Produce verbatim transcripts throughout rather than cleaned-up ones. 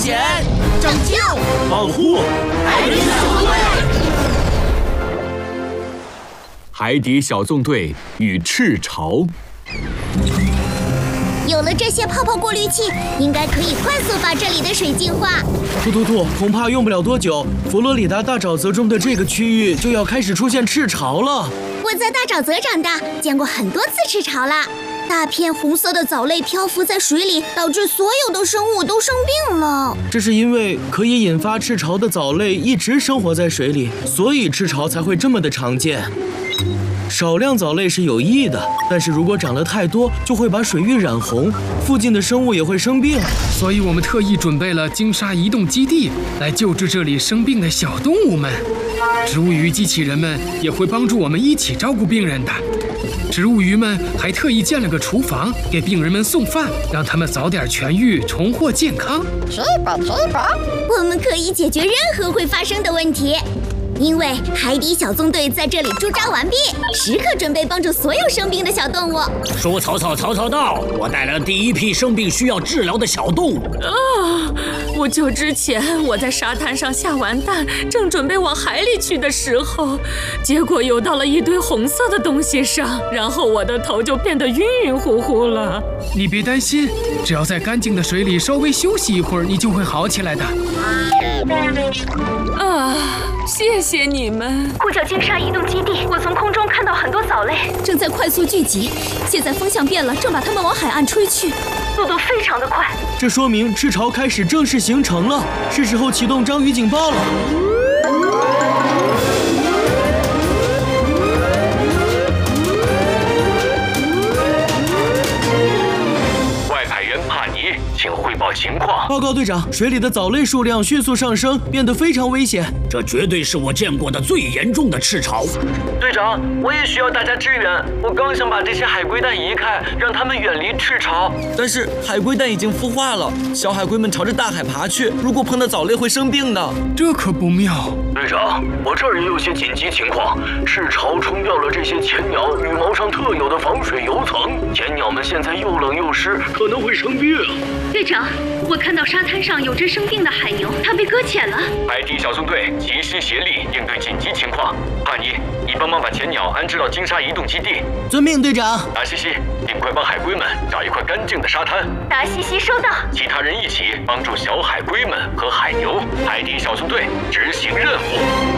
险、 拯救、 保护海底小纵队。 海底小纵队与赤潮。 有了这些泡泡过滤器，应该可以快速把这里的水净化。 兔兔兔，恐怕用不了多久，佛罗里达大沼泽中的这个区域就要开始出现赤潮了。 我在大沼泽长大，见过很多次赤潮啦。大片红色的藻类漂浮在水里，导致所有的生物都生病了。 这是因为可以引发赤潮的藻类一直生活在水里，所以赤潮才会这么的常见。少量藻类是有益的，但是如果长得太多，就会把水域染红，附近的生物也会生病。 所以我们特意准备了鲸鲨移动基地，来救治这里生病的小动物们。植物鱼机器人们也会帮助我们一起照顾病人的。植物鱼们还特意建了个厨房，给病人们送饭，让他们早点痊愈，重获健康。 吃吧吃吧， 我们可以解决任何会发生的问题。因为海底小纵队在这里驻扎完毕，时刻准备帮助所有生病的小动物。 说曹操，曹操到！我带来了第一批生病需要治疗的小动物。 啊！不久之前，我在沙滩上下完蛋，正准备往海里去的时候，结果游到了一堆红色的东西上，然后我的头就变得晕晕乎乎了。 你别担心，只要在干净的水里稍微休息一会儿，你就会好起来的。 啊！谢谢你们！ 呼叫鲸鲨移动基地，我从空中看到很多藻类， 正在快速聚集。现在风向变了，正把它们往海岸吹去， 速度非常的快。 这说明赤潮开始正式形成了，是时候启动章鱼警报了。 请汇报情况。 报告队长，水里的藻类数量迅速上升，变得非常危险。 这绝对是我见过的最严重的赤潮。 队长，我也需要大家支援。我刚想把这些海龟蛋移开，让它们远离赤潮，但是海龟蛋已经孵化了，小海龟们朝着大海爬去，如果碰到藻类会生病的。 这可不妙。 队长，我这儿也有些紧急情况，赤潮冲掉了这些潜鸟羽毛上特有的防水油层，潜鸟们现在又冷又湿，可能会生病。 队长，我看到沙滩上有只生病的海牛，它被搁浅了。 海底小纵队齐心协力应对紧急情况。帕尼，你帮忙把潜鸟安置到鲸鲨移动基地。 遵命，队长。 达西西，尽快帮海龟们找一块干净的沙滩。 达西西收到。 其他人一起帮助小海龟们和海牛。海底小纵队执行任务。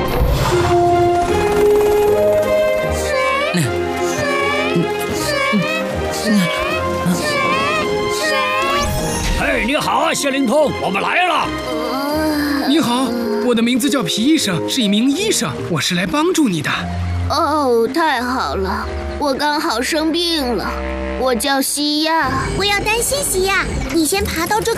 哎，你好啊，谢灵通，我们来了。 你好，我的名字叫皮医生，是一名医生，我是来帮助你的。 哦，太好了，我刚好生病了，我叫西亚。不要担心，西亚，你先爬到这